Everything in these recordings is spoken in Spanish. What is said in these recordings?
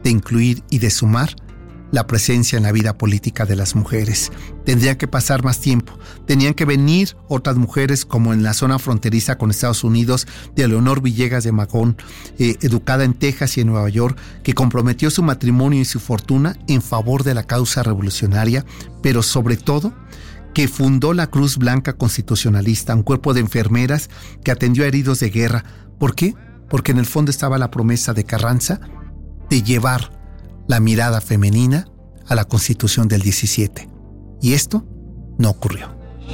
de incluir y de sumar la presencia en la vida política de las mujeres. Tendría que pasar más tiempo. Tenían que venir otras mujeres, como en la zona fronteriza con Estados Unidos, de Leonor Villegas de Magón, educada en Texas y en Nueva York, que comprometió su matrimonio y su fortuna en favor de la causa revolucionaria, pero sobre todo que fundó la Cruz Blanca Constitucionalista, un cuerpo de enfermeras que atendió a heridos de guerra. ¿Por qué? Porque en el fondo estaba la promesa de Carranza de llevar la mirada femenina a la Constitución del 17. Y esto no ocurrió.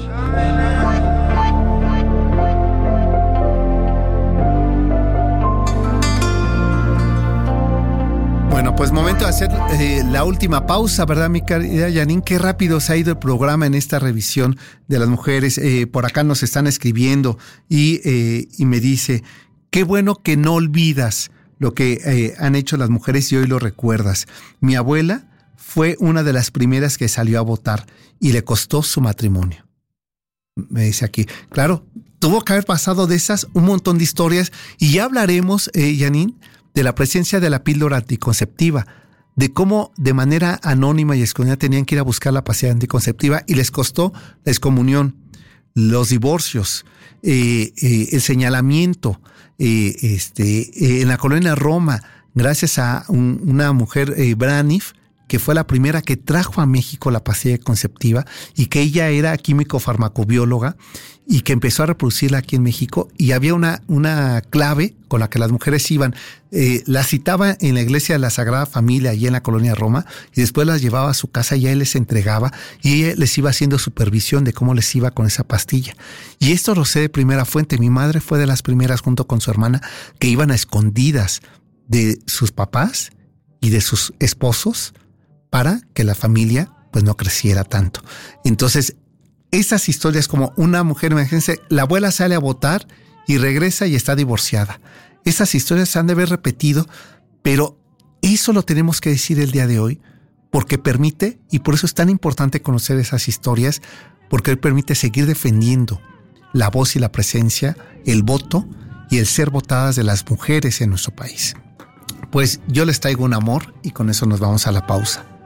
Bueno, pues momento de hacer la última pausa, ¿verdad, mi querida Janine? Qué rápido se ha ido el programa en esta revisión de las mujeres. Por acá nos están escribiendo y me dice, qué bueno que no olvidas lo que han hecho las mujeres y hoy lo recuerdas. Mi abuela fue una de las primeras que salió a votar y le costó su matrimonio. Me dice aquí, claro, tuvo que haber pasado de esas un montón de historias y ya hablaremos, Janine, de la presencia de la píldora anticonceptiva, de cómo de manera anónima y escondida tenían que ir a buscar la pastilla anticonceptiva y les costó la excomunión, los divorcios, el señalamiento, en la colonia Roma, gracias a una mujer, Braniff, que fue la primera que trajo a México la pastilla conceptiva y que ella era químico-farmacobióloga y que empezó a reproducirla aquí en México, y había una clave con la que las mujeres iban, la citaba en la iglesia de la Sagrada Familia allí en la colonia Roma y después las llevaba a su casa y él les entregaba y ella les iba haciendo supervisión de cómo les iba con esa pastilla. Y esto lo sé de primera fuente. Mi madre fue de las primeras junto con su hermana que iban a escondidas de sus papás y de sus esposos para que la familia pues no creciera tanto. Entonces, esas historias como una mujer, imagínense, la abuela sale a votar y regresa y está divorciada. Esas historias se han de haber repetido, pero eso lo tenemos que decir el día de hoy porque permite, y por eso es tan importante conocer esas historias, porque hoy permite seguir defendiendo la voz y la presencia, el voto y el ser votadas de las mujeres en nuestro país. Pues yo les traigo un amor y con eso nos vamos a la pausa.